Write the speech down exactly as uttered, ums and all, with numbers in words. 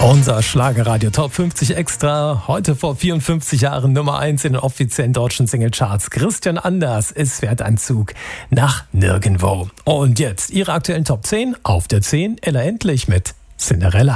Unser Schlagerradio Top fünfzig Extra. Heute vor vierundfünfzig Jahren Nummer eins in den offiziellen deutschen Singlecharts. Christian Anders, es fährt ein Zug nach nirgendwo. Und jetzt Ihre aktuellen Top zehn. Auf der zehn Ella Endlich mit Cinderella.